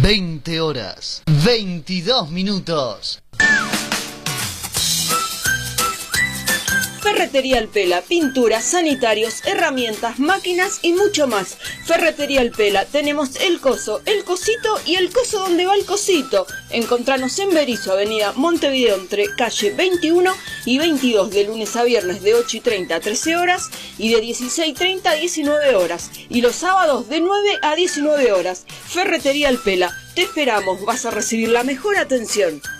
20 horas, 22 minutos. Ferretería El Pela, pinturas, sanitarios, herramientas, máquinas y mucho más. Ferretería El Pela, tenemos el coso, el cosito y el coso donde va el cosito. Encontranos en Berisso, avenida Montevideo, entre calle 21 y 22, de lunes a viernes de 8:30 a 13 horas y de 16:30 a 19 horas. Y los sábados de 9 a 19 horas. Ferretería El Pela, te esperamos, vas a recibir la mejor atención.